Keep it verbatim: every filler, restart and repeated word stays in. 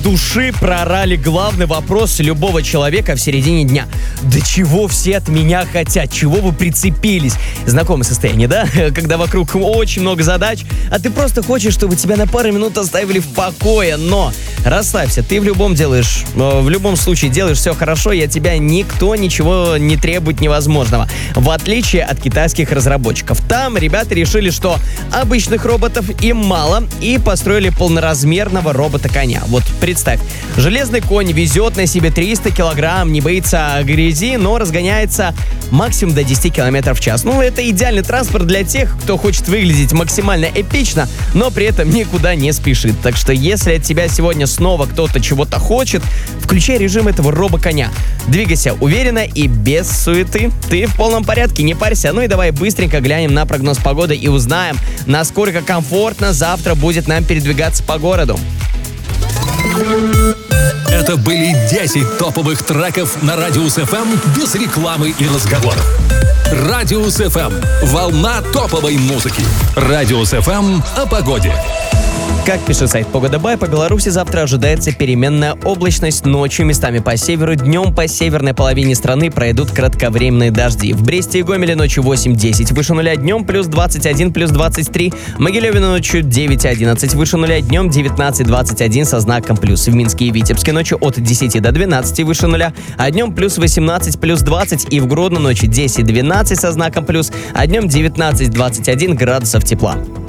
души проорали главный вопрос любого человека в середине дня. Да чего все от меня хотят? Чего вы прицепились? Знакомое состояние, да? Когда вокруг очень много задач, а ты просто хочешь, чтобы тебя на пару минут оставили в покое. Но расслабься, ты в любом делаешь, в любом случае делаешь все хорошо, и от тебя никто ничего не требует невозможного. В отличие от китайских разработчиков. Там ребята решили, что обычных роботов им мало, и построили полноразмерного робота-коня. Вот представь, железный конь везет на себе триста килограмм, не боится грязи, но разгоняется максимум до десяти километров в час. Ну, это идеальный транспорт для тех, кто хочет выглядеть максимально эпично, но при этом никуда не спешит. Так что, если от тебя сегодня снова кто-то чего-то хочет, включай режим этого робо-коня. Двигайся уверенно и без суеты. Ты в полном порядке, не парься. Ну и давай быстренько глянем на прогноз погоды и узнаем, насколько комфортно завтра будет нам передвигаться по городу. Это были десять топовых треков на Радиус эф эм без рекламы и разговоров. Радиус эф эм – волна топовой музыки. Радиус эф эм о погоде. Как пишет сайт Погода Бай, по Беларуси завтра ожидается переменная облачность. Ночью местами по северу, днем по северной половине страны пройдут кратковременные дожди. В Бресте и Гомеле ночью восемь-десять, выше нуля, днем плюс двадцать один, плюс двадцать три. В Могилеве ночью девять-одиннадцать, выше нуля, днем девятнадцать-двадцать один со знаком плюс. В Минске и Витебске ночью от десяти до двенадцати, выше нуля, а днем плюс восемнадцать, плюс двадцать. И в Гродно ночью десять-двенадцать со знаком плюс, а днем девятнадцать-двадцать один градусов тепла.